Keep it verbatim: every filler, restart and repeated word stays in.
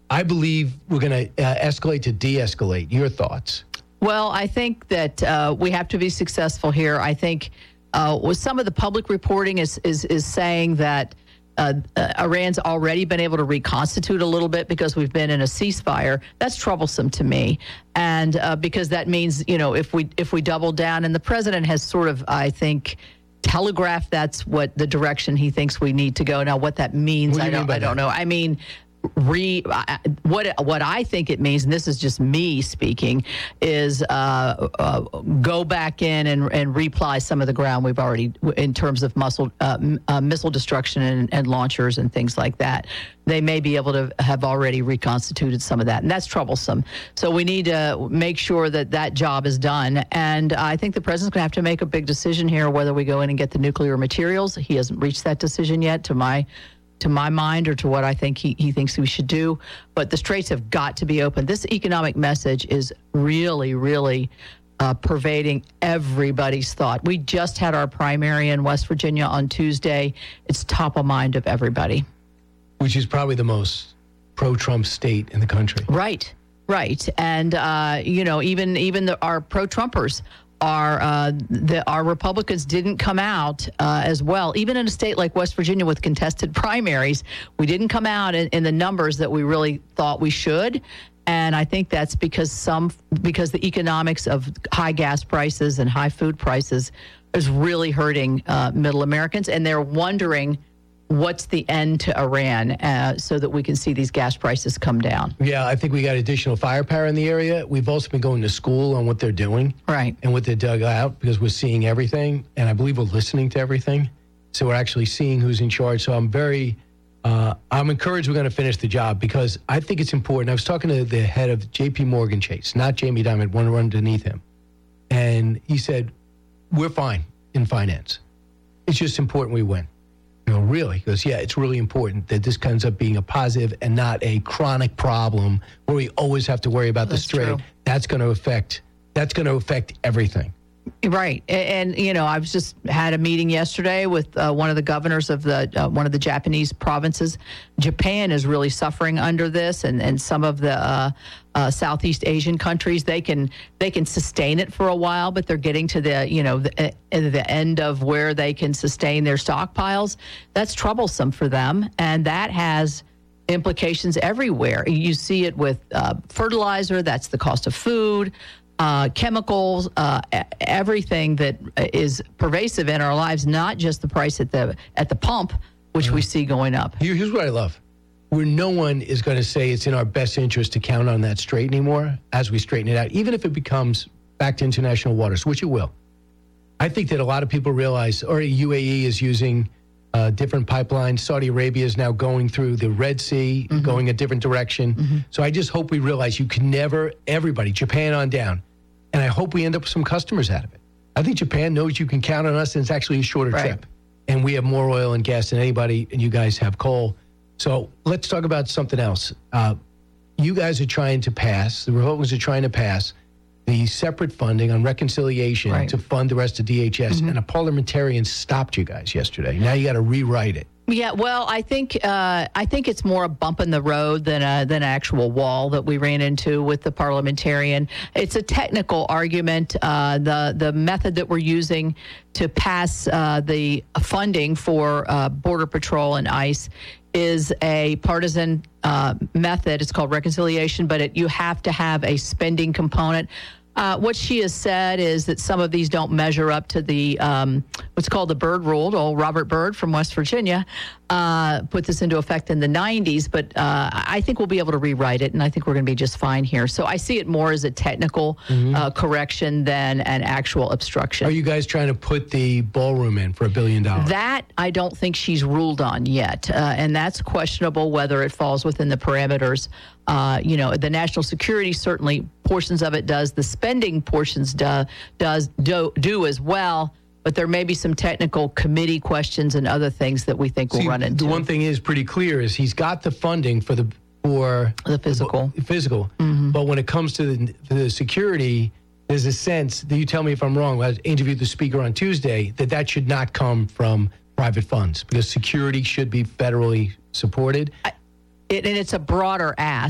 I believe we're going to uh, escalate to de-escalate. Your thoughts? Well, I think that uh, we have to be successful here. I think uh, with some of the public reporting is is, is saying that uh, uh, Iran's already been able to reconstitute a little bit because we've been in a ceasefire. That's troublesome to me, and uh, because that means, you know, if we if we double down, and the president has sort of, I think, telegraphed that's what the direction he thinks we need to go. Now, what that means, What do I you mean don't by I don't that? know. I mean. Re I- what what I think it means, and this is just me speaking, is uh, uh, go back in and, and reapply some of the ground we've already in terms of muscle, uh, m- uh, missile destruction and, and launchers and things like that. They may be able to have already reconstituted some of that, and that's troublesome. So we need to make sure that that job is done. And I think the president's going to have to make a big decision here whether we go in and get the nuclear materials. He hasn't reached that decision yet, to my. to my mind, or to what I think he, he thinks we should do. But the straits have got to be open. This economic message is really, really uh, pervading everybody's thought. We just had our primary in West Virginia on Tuesday. It's top of mind of everybody. Which is probably the most pro-Trump state in the country. Right, right. And, uh, you know, even, even the, our pro-Trumpers Our uh, the, our Republicans didn't come out uh, as well. Even in a state like West Virginia with contested primaries, we didn't come out in, in the numbers that we really thought we should. And I think that's because some because the economics of high gas prices and high food prices is really hurting uh, middle Americans, and they're wondering what's the end to Iran uh, so that we can see these gas prices come down. Yeah, I think we got additional firepower in the area. We've also been going to school on what they're doing. Right. And what they dug out, because we're seeing everything. And I believe we're listening to everything. So we're actually seeing who's in charge. So I'm very, uh, I'm encouraged we're going to finish the job, because I think it's important. I was talking to the head of J P Morgan Chase, not Jamie Dimon, one underneath him. And he said, we're fine in finance. It's just important we win. You know, really? He goes, yeah, it's really important that this ends up being a positive and not a chronic problem where we always have to worry about That's the strait. true. That's going to affect, that's going to affect everything. Right. And, and, you know, I've just had a meeting yesterday with uh, one of the governors of the uh, one of the Japanese provinces. Japan is really suffering under this, and, and some of the uh, uh, Southeast Asian countries, they can they can sustain it for a while, but they're getting to the, you know, the, uh, the end of where they can sustain their stockpiles. That's troublesome for them, and that has implications everywhere. You see it with uh, fertilizer. That's the cost of food. Uh, chemicals, uh, everything that is pervasive in our lives, not just the price at the at the pump, which mm-hmm. we see going up. Here- Here's what I love. Where no one is going to say it's in our best interest to count on that strait anymore as we straighten it out, even if it becomes back to international waters, which it will. I think that a lot of people realize, or U A E is using uh, different pipelines. Saudi Arabia is now going through the Red Sea, mm-hmm. going a different direction. Mm-hmm. So I just hope we realize you can never, everybody, Japan on down, and I hope we end up with some customers out of it. I think Japan knows you can count on us, and it's actually a shorter right. trip. And we have more oil and gas than anybody, and you guys have coal. So let's talk about something else. Uh, you guys are trying to pass, the Republicans are trying to pass the separate funding on reconciliation right. to fund the rest of D H S, mm-hmm. and a parliamentarian stopped you guys yesterday. Now you got to rewrite it. Yeah, well, I think uh, I think it's more a bump in the road than a, than an actual wall that we ran into with the parliamentarian. It's a technical argument. Uh, the the method that we're using to pass uh, the funding for uh, Border Patrol and ICE is a partisan uh, method. It's called reconciliation, but it, you have to have a spending component. Uh, what she has said is that some of these don't measure up to the um, what's called the Byrd Rule. Old Robert Byrd from West Virginia uh, put this into effect in the nineties, but uh, I think we'll be able to rewrite it, and I think we're going to be just fine here. So I see it more as a technical mm-hmm. uh, correction than an actual obstruction. Are you guys trying to put the ballroom in for a billion dollars? That I don't think she's ruled on yet, uh, and that's questionable whether it falls within the parameters. Uh, you know, the national security, certainly portions of it does. The spending portions do, does do, do as well. But there may be some technical committee questions and other things that we think See, we'll run into. The one thing is pretty clear is he's got the funding for the for the physical. The physical. Mm-hmm. But when it comes to the, to the security, there's a sense that, you tell me if I'm wrong, I interviewed the speaker on Tuesday, that that should not come from private funds, because security should be federally supported. I, it, and it's a broader ask.